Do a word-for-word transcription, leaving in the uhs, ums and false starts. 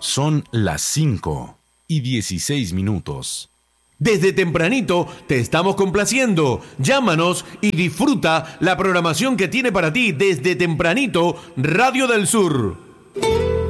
Son las cinco y dieciséis minutos. Desde tempranito te estamos complaciendo. Llámanos y disfruta la programación que tiene para ti desde tempranito Radio del Sur.